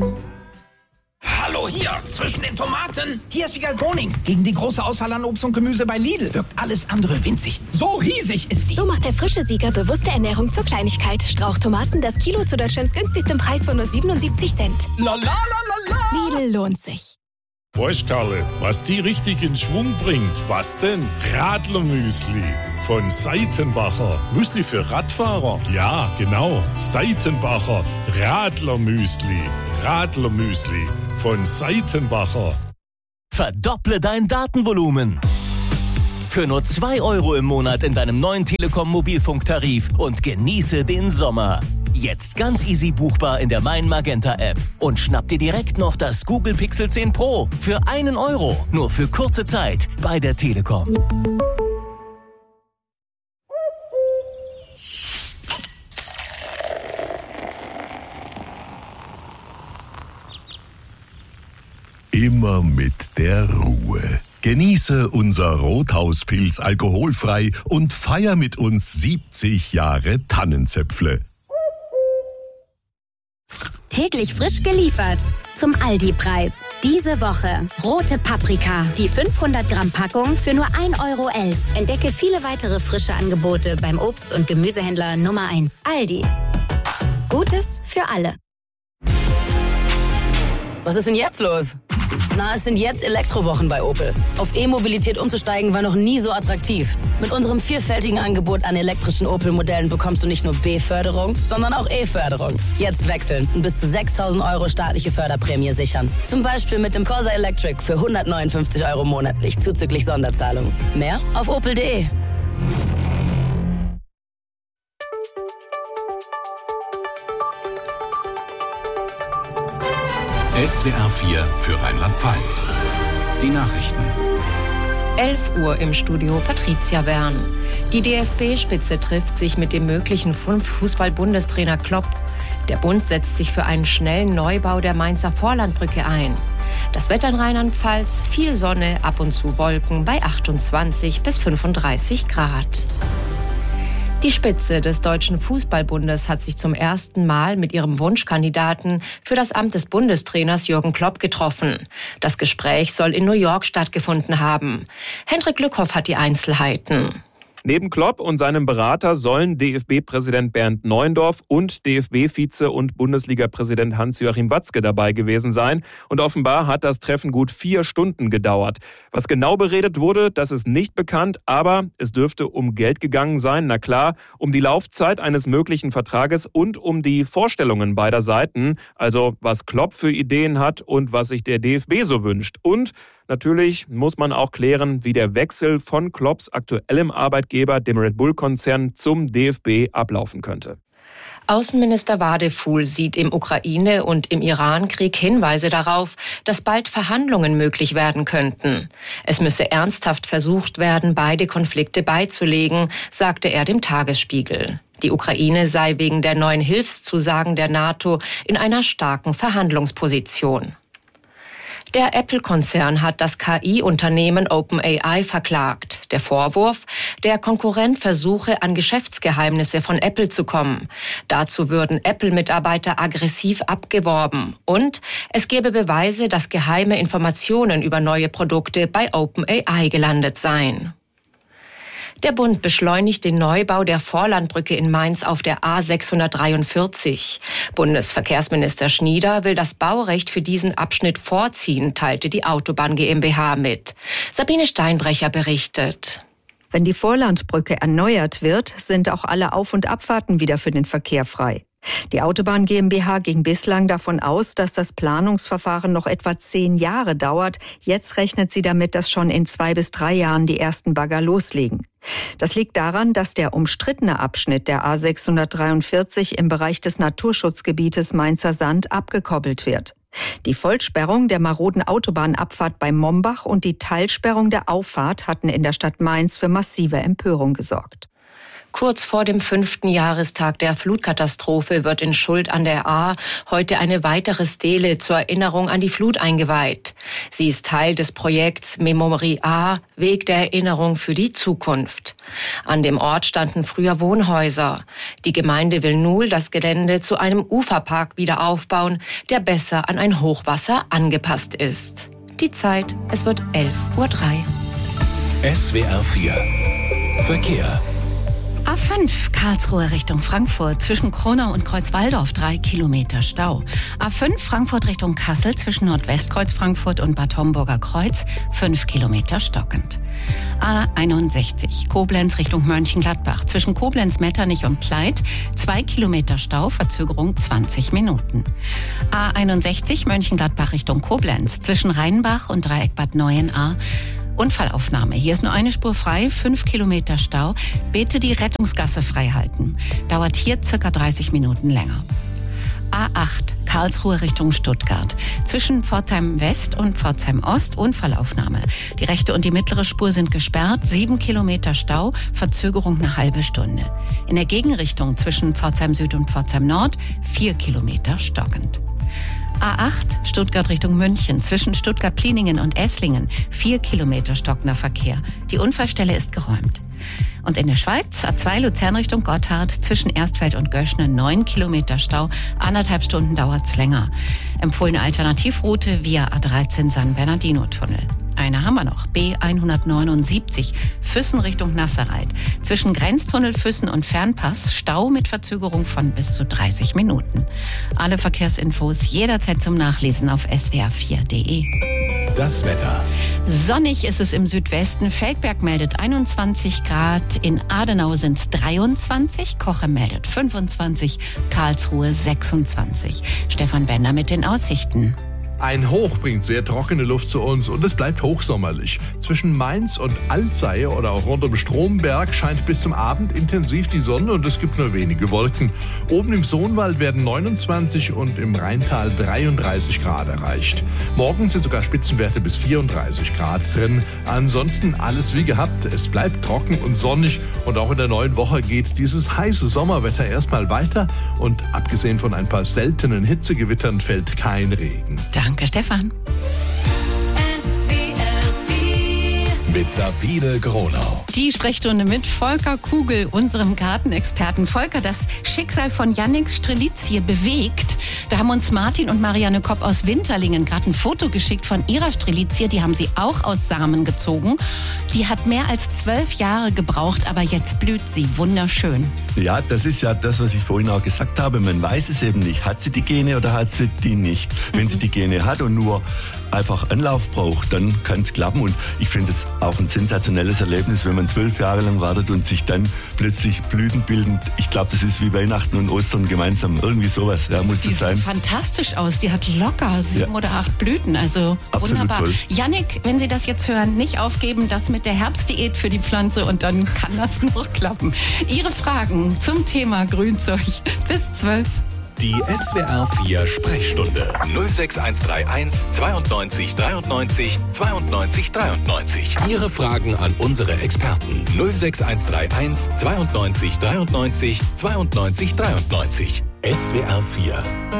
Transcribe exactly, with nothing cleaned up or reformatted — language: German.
Hallo hier, zwischen den Tomaten. Hier ist Wiegald Boning. Gegen die große Auswahl an Obst und Gemüse bei Lidl wirkt alles andere winzig. So riesig ist die. So macht der frische Sieger bewusste Ernährung zur Kleinigkeit. Strauchtomaten, das Kilo zu Deutschlands günstigsten Preis von nur siebenundsiebzig Cent. La la la la la. Lidl lohnt sich. Weißt Karle, was die richtig in Schwung bringt? Was denn? Radlermüsli von Seitenbacher. Müsli für Radfahrer? Ja, genau. Seitenbacher Radlermüsli. Radlermüsli von Seitenbacher. Verdopple dein Datenvolumen. Für nur zwei Euro im Monat in deinem neuen Telekom-Mobilfunktarif und genieße den Sommer. Jetzt ganz easy buchbar in der Mein Magenta App. Und schnapp dir direkt noch das Google Pixel zehn Pro für einen Euro. Nur für kurze Zeit bei der Telekom. Immer mit der Ruhe. Genieße unser Rothauspilz alkoholfrei und feier mit uns siebzig Jahre Tannenzäpfle. Täglich frisch geliefert. Zum Aldi-Preis. Diese Woche rote Paprika. Die fünfhundert Gramm Packung für nur ein Euro elf. Entdecke viele weitere frische Angebote beim Obst- und Gemüsehändler Nummer eins. Aldi. Gutes für alle. Was ist denn jetzt los? Na, es sind jetzt Elektrowochen bei Opel. Auf E-Mobilität umzusteigen war noch nie so attraktiv. Mit unserem vielfältigen Angebot an elektrischen Opel-Modellen bekommst du nicht nur B-Förderung, sondern auch E-Förderung. Jetzt wechseln und bis zu sechstausend Euro staatliche Förderprämie sichern. Zum Beispiel mit dem Corsa Electric für hundertneunundfünfzig Euro monatlich zuzüglich Sonderzahlung. Mehr auf opel punkt de. S W R vier für Rheinland-Pfalz. Die Nachrichten. elf Uhr im Studio Patricia Wern. Die D F B-Spitze trifft sich mit dem möglichen Fußball-Bundestrainer Klopp. Der Bund setzt sich für einen schnellen Neubau der Mainzer Vorlandbrücke ein. Das Wetter in Rheinland-Pfalz, viel Sonne, ab und zu Wolken bei achtundzwanzig bis fünfunddreißig Grad. Die Spitze des Deutschen Fußballbundes hat sich zum ersten Mal mit ihrem Wunschkandidaten für das Amt des Bundestrainers Jürgen Klopp getroffen. Das Gespräch soll in New York stattgefunden haben. Hendrik Lückhoff hat die Einzelheiten. Neben Klopp und seinem Berater sollen D F B-Präsident Bernd Neuendorf und D F B-Vize und Bundesliga-Präsident Hans-Joachim Watzke dabei gewesen sein. Und offenbar hat das Treffen gut vier Stunden gedauert. Was genau beredet wurde, das ist nicht bekannt, aber es dürfte um Geld gegangen sein. Na klar, um die Laufzeit eines möglichen Vertrages und um die Vorstellungen beider Seiten. Also was Klopp für Ideen hat und was sich der D F B so wünscht. Und natürlich muss man auch klären, wie der Wechsel von Klopps aktuellem Arbeitgeber, dem Red Bull-Konzern, zum D F B ablaufen könnte. Außenminister Wadefuhl sieht im Ukraine- und im Iran-Krieg Hinweise darauf, dass bald Verhandlungen möglich werden könnten. Es müsse ernsthaft versucht werden, beide Konflikte beizulegen, sagte er dem Tagesspiegel. Die Ukraine sei wegen der neuen Hilfszusagen der NATO in einer starken Verhandlungsposition. Der Apple-Konzern hat das K I-Unternehmen OpenAI verklagt. Der Vorwurf, der Konkurrent versuche, an Geschäftsgeheimnisse von Apple zu kommen. Dazu würden Apple-Mitarbeiter aggressiv abgeworben. Und es gebe Beweise, dass geheime Informationen über neue Produkte bei OpenAI gelandet seien. Der Bund beschleunigt den Neubau der Vorlandbrücke in Mainz auf der A sechshundertdreiundvierzig. Bundesverkehrsminister Schnieder will das Baurecht für diesen Abschnitt vorziehen, teilte die Autobahn GmbH mit. Sabine Steinbrecher berichtet. Wenn die Vorlandbrücke erneuert wird, sind auch alle Auf- und Abfahrten wieder für den Verkehr frei. Die Autobahn GmbH ging bislang davon aus, dass das Planungsverfahren noch etwa zehn Jahre dauert. Jetzt rechnet sie damit, dass schon in zwei bis drei Jahren die ersten Bagger loslegen. Das liegt daran, dass der umstrittene Abschnitt der A sechshundertdreiundvierzig im Bereich des Naturschutzgebietes Mainzer Sand abgekoppelt wird. Die Vollsperrung der maroden Autobahnabfahrt bei Mombach und die Teilsperrung der Auffahrt hatten in der Stadt Mainz für massive Empörung gesorgt. Kurz vor dem fünften Jahrestag der Flutkatastrophe wird in Schuld an der Ahr heute eine weitere Stele zur Erinnerung an die Flut eingeweiht. Sie ist Teil des Projekts Memory Ahr, Weg der Erinnerung für die Zukunft. An dem Ort standen früher Wohnhäuser. Die Gemeinde will nun das Gelände zu einem Uferpark wieder aufbauen, der besser an ein Hochwasser angepasst ist. Die Zeit, es wird elf Uhr drei. S W R vier Verkehr. A fünf Karlsruhe Richtung Frankfurt zwischen Kronau und Kreuzwaldorf drei Kilometer Stau. A fünf Frankfurt Richtung Kassel zwischen Nordwestkreuz Frankfurt und Bad Homburger Kreuz fünf Kilometer stockend. A einundsechzig Koblenz Richtung Mönchengladbach zwischen Koblenz, Metternich und Pleit zwei Kilometer Stau, Verzögerung zwanzig Minuten. A einundsechzig Mönchengladbach Richtung Koblenz zwischen Rheinbach und Dreieck Bad Neuenahr Unfallaufnahme. Hier ist nur eine Spur frei, fünf Kilometer Stau. Bitte die Rettungsgasse frei halten. Dauert hier circa dreißig Minuten länger. A acht Karlsruhe Richtung Stuttgart. Zwischen Pforzheim West und Pforzheim Ost Unfallaufnahme. Die rechte und die mittlere Spur sind gesperrt. Sieben Kilometer Stau, Verzögerung eine halbe Stunde. In der Gegenrichtung zwischen Pforzheim Süd und Pforzheim Nord vier Kilometer stockend. A acht Stuttgart Richtung München zwischen Stuttgart-Pliningen und Esslingen vier Kilometer stockender Verkehr. Die Unfallstelle ist geräumt. Und in der Schweiz A zwei Luzern Richtung Gotthard zwischen Erstfeld und Göschne neun Kilometer Stau. Anderthalb Stunden dauert's länger. Empfohlene Alternativroute via A dreizehn San Bernardino-Tunnel. Eine haben wir noch. B hundertneunundsiebzig Füssen Richtung Nasserreit. Zwischen Grenztunnel Füssen und Fernpass Stau mit Verzögerung von bis zu dreißig Minuten. Alle Verkehrsinfos jederzeit zum Nachlesen auf S W R vier Punkt de. Das Wetter. Sonnig ist es im Südwesten. Feldberg meldet einundzwanzig Grad. In Adenau sind es dreiundzwanzig. Koche meldet fünfundzwanzig. Karlsruhe sechsundzwanzig. Stefan Bender mit den Aussichten. Ein Hoch bringt sehr trockene Luft zu uns und es bleibt hochsommerlich. Zwischen Mainz und Alzey oder auch rund um Stromberg scheint bis zum Abend intensiv die Sonne und es gibt nur wenige Wolken. Oben im Sohnwald werden neunundzwanzig und im Rheintal dreiunddreißig Grad erreicht. Morgen sind sogar Spitzenwerte bis vierunddreißig Grad drin. Ansonsten alles wie gehabt. Es bleibt trocken und sonnig und auch in der neuen Woche geht dieses heiße Sommerwetter erstmal weiter und abgesehen von ein paar seltenen Hitzegewittern fällt kein Regen. Danke, Stefan. Mit Sabine Gronau. Die Sprechstunde mit Volker Kugel, unserem Gartenexperten. Volker, das Schicksal von Jannik Strelitzje bewegt. Da haben uns Martin und Marianne Kopp aus Winterlingen gerade ein Foto geschickt von ihrer Strelitzje. Die haben sie auch aus Samen gezogen. Die hat mehr als zwölf Jahre gebraucht, aber jetzt blüht sie wunderschön. Ja, das ist ja das, was ich vorhin auch gesagt habe. Man weiß es eben nicht. Hat sie die Gene oder hat sie die nicht? Wenn mhm. sie die Gene hat und nur einfach Anlauf braucht, dann kann es klappen. Und ich finde es auch ein sensationelles Erlebnis, wenn man zwölf Jahre lang wartet und sich dann plötzlich Blüten bilden. Ich glaube, das ist wie Weihnachten und Ostern gemeinsam. Irgendwie sowas, ja, muss die das sein. Die sieht fantastisch aus. Die hat locker sieben ja. oder acht Blüten. Also absolut wunderbar. Toll. Jannik, wenn Sie das jetzt hören, nicht aufgeben, das mit der Herbstdiät für die Pflanze und dann kann das noch klappen. Ihre Fragen zum Thema Grünzeug bis zwölf. Die S W R vier Sprechstunde null sechs eins drei eins zweiundneunzig dreiundneunzig zweiundneunzig dreiundneunzig. Ihre Fragen an unsere Experten null sechs eins drei eins zweiundneunzig dreiundneunzig zweiundneunzig dreiundneunzig. S W R vier